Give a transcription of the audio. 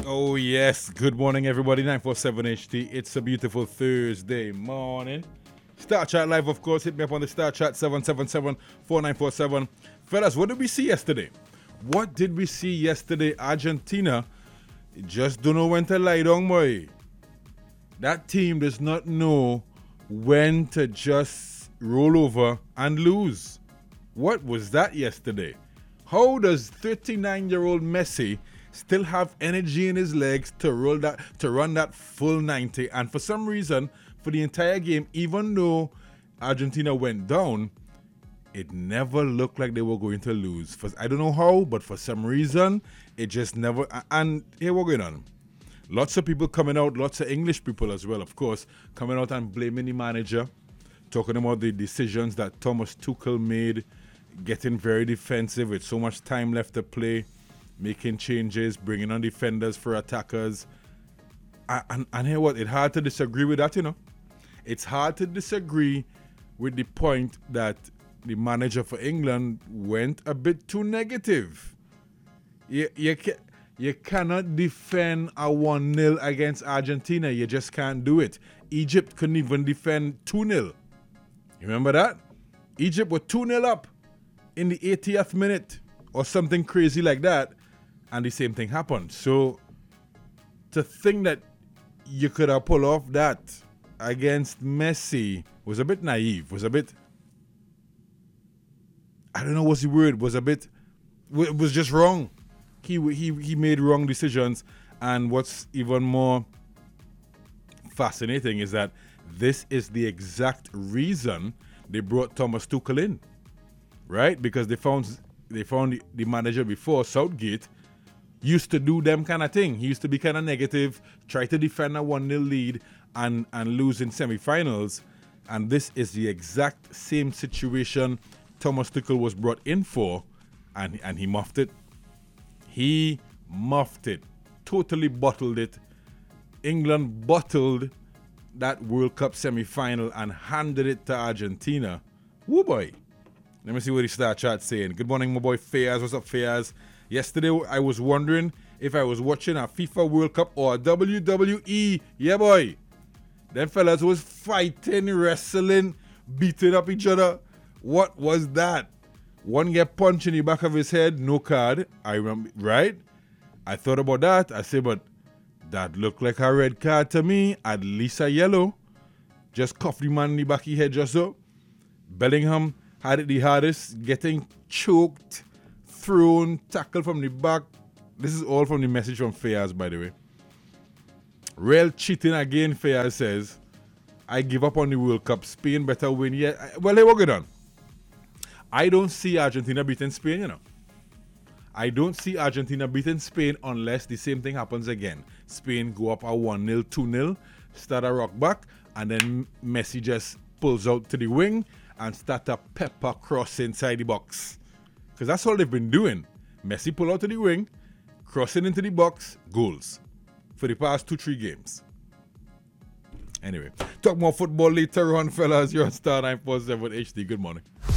Oh, yes. Good morning, everybody. 947 HT. It's a beautiful Thursday morning. Star Chat Live, of course. Hit me up on the Star Chat 777-4947. Fellas, what did we see yesterday? What did we see yesterday? Argentina just don't know when to lie down, boy. That team does not know when to just roll over and lose. What was that yesterday? How does 39-year-old Messi still have energy in his legs to run that full 90? And for some reason, for the entire game, even though Argentina went down, it never looked like they were going to lose. I don't know how, but for some reason, it just never. And here we're going on. Lots of people coming out, lots of English people as well, of course, coming out and blaming the manager, talking about the decisions that Thomas Tuchel made, getting very defensive with so much time left to play, making changes, bringing on defenders for attackers. And hear what? It's hard to disagree with that, you know. It's hard to disagree with the point that the manager for England went a bit too negative. You cannot defend a 1-0 against Argentina. You just can't do it. Egypt couldn't even defend 2-0. You remember that? Egypt were 2-0 up in the 80th minute or something crazy like that, and the same thing happened. So to think that you could have pulled off that against Messi was a bit naive, was a bit, I don't know what's the word, it was just wrong. He made wrong decisions, and what's even more fascinating is that this is the exact reason they brought Thomas Tuchel in, right? Because they found the manager before, Southgate, used to do them kind of thing. He used to be kind of negative, try to defend a 1-0 lead and lose in semifinals, and this is the exact same situation Thomas Tuchel was brought in for, and he muffed it. He muffed it, totally bottled it. England bottled that World Cup semi-final and handed it to Argentina. Woo boy. Let me see what the Star Chat's saying. Good morning, my boy Fayaz. What's up, Fayaz? Yesterday, I was wondering if I was watching a FIFA World Cup or a WWE. Yeah, boy. Them fellas was fighting, wrestling, beating up each other. What was that? One get punched in the back of his head, no card. I remember, right? I thought about that. I said, but that looked like a red card to me. At least a yellow. Just cuffed the man in the back of his head just so. Bellingham had it the hardest, getting choked, thrown, tackled from the back. This is all from the message from Fayaz, by the way. Real cheating again, Fayaz says. I give up on the World Cup. Spain better win. Yeah, well, they were good on. I don't see Argentina beating Spain, you know. I don't see Argentina beating Spain unless the same thing happens again. Spain go up a 1-0, 2-0, start a rock back, and then Messi just pulls out to the wing and start a pepper cross inside the box. Because that's all they've been doing. Messi pull out to the wing, crossing into the box, goals. For the past 2-3 games. Anyway, talk more football later on, fellas. You're on Star 947 HD. Good morning.